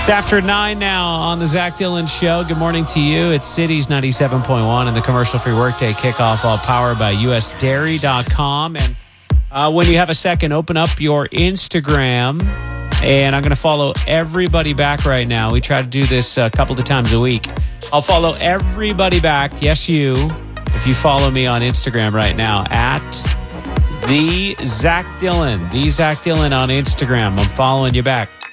It's after 9 now on the Zach Dillon Show. Good morning to you. It's Cities 97.1 and the commercial-free workday kickoff, all powered by usdairy.com. And when you have a second, open up your Instagram. And I'm going to follow everybody back right now. We try to do this a couple of times a week. I'll follow everybody back. Yes, you. If you follow me on Instagram right now at the Zach Dillon on Instagram. I'm following you back.